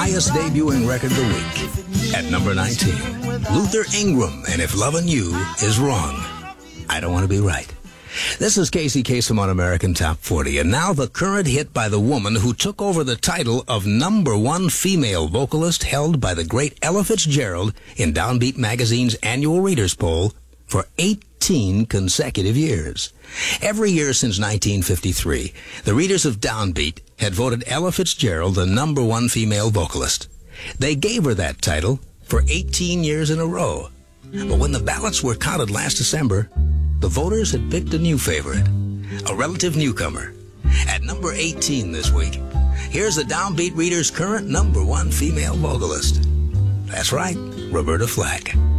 highest debuting record of the week. At number 19, Luther Ingram, and If Lovin' You Is Wrong, I Don't Want to Be Right. This is Casey Kasem on American Top 40, and now the current hit by the woman who took over the title of number one female vocalist held by the great Ella Fitzgerald in Downbeat Magazine's annual readers poll for 18 consecutive years. Every year since 1953, the readers of Downbeat had voted Ella Fitzgerald the number one female vocalist. They gave her that title for 18 years in a row. But when the ballots were counted last December, the voters had picked a new favorite, a relative newcomer. At number 18 this week, here's the Downbeat Reader's current number one female vocalist. That's right, Roberta Flack.